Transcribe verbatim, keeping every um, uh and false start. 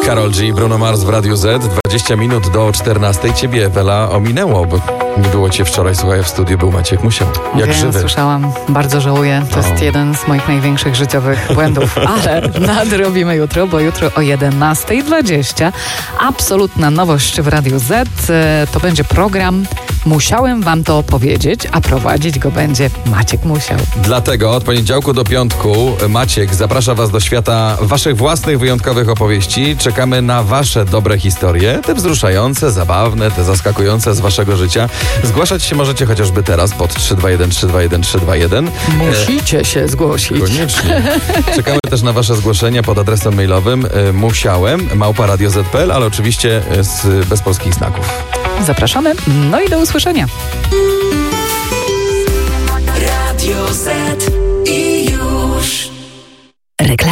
Karol G, Bruno Mars w Radiu Z. dwadzieścia minut do czternastej. Ciebie, Ewela, ominęło, bo nie było cię wczoraj. Słuchaj, w studiu był Maciek Musiał. Jak Wiem, żywy. Słyszałam. Bardzo żałuję. To No. jest jeden z moich największych życiowych błędów. Ale nadrobimy jutro, bo jutro o jedenasta dwadzieścia absolutna nowość w Radiu Z. To będzie program Musiałem wam to opowiedzieć, a prowadzić go będzie Maciek Musiał. Dlatego od poniedziałku do piątku Maciek zaprasza was do świata waszych własnych wyjątkowych opowieści. Czekamy na wasze dobre historie, te wzruszające, zabawne, te zaskakujące z waszego życia. Zgłaszać się możecie chociażby teraz pod trzy dwa jeden trzy dwa jeden trzy dwa jeden. Musicie się zgłosić. Koniecznie. Czekamy też na wasze zgłoszenia pod adresem mailowym y, musiałem małpa radio zet kropka pe el, ale oczywiście y, z, bez polskich znaków. Zapraszamy. No i do usłyszenia. Radio Z i już. Reklama.